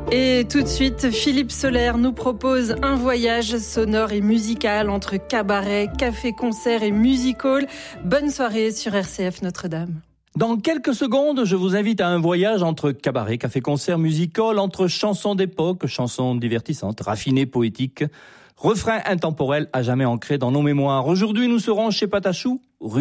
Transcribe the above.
Et tout de suite, Philippe Soler nous propose un voyage sonore et musical entre cabaret, café-concert et music-hall. Bonne soirée sur RCF Notre-Dame. Dans quelques secondes, je vous invite à un voyage entre cabaret, café-concert, music-hall, entre chansons d'époque, chansons divertissantes, raffinées, poétiques, refrains intemporels à jamais ancrés dans nos mémoires. Aujourd'hui, nous serons chez Patachou,